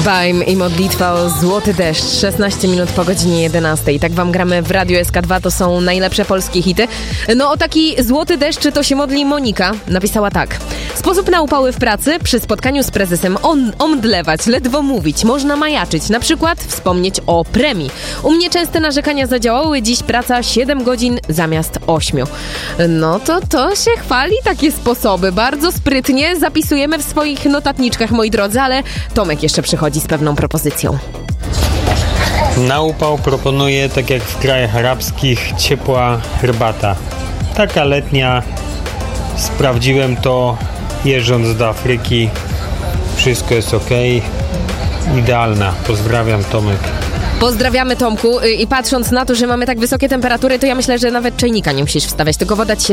Baim i modlitwa o złoty deszcz. 16 minut po godzinie 11. Tak wam gramy w Radiu SK2, to są najlepsze polskie hity. No o taki złoty deszcz to się modli Monika. Napisała tak. Sposób na upały w pracy, przy spotkaniu z prezesem omdlewać, ledwo mówić, można majaczyć, na przykład wspomnieć o premii. U mnie częste narzekania zadziałały, dziś praca 7 godzin zamiast 8. No to się chwali takie sposoby, bardzo sprytnie zapisujemy w swoich notatniczkach, moi drodzy, ale Tomek jeszcze przychodzi z pewną propozycją. Na upał proponuję, tak jak w krajach arabskich, ciepła herbata. Taka letnia, sprawdziłem to jeżdżąc do Afryki, wszystko jest okej, idealna. Pozdrawiam, Tomek. Pozdrawiamy, Tomku, i patrząc na to, że mamy tak wysokie temperatury, to ja myślę, że nawet czajnika nie musisz wstawiać, tylko woda ci się